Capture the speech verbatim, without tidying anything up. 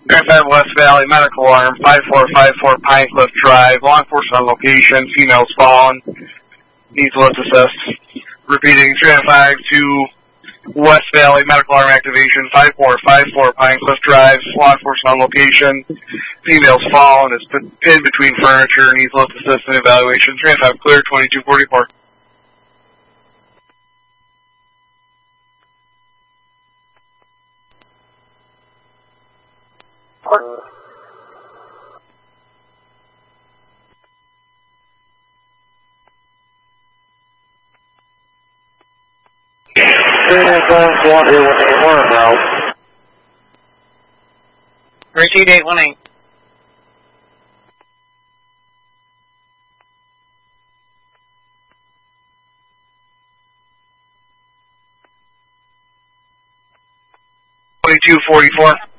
Grandfather West Valley, medical alarm, five four five four Pinecliff Drive, law enforcement on location, females fallen, needs lift assist. Repeating, three oh five to West Valley, medical alarm activation, five four five four Pinecliff Drive, law enforcement on location, females fallen, is pinned between furniture, needs lift assist and evaluation, three oh five clear, twenty-two forty-four. Repeat eight one eight. twenty-two forty-four.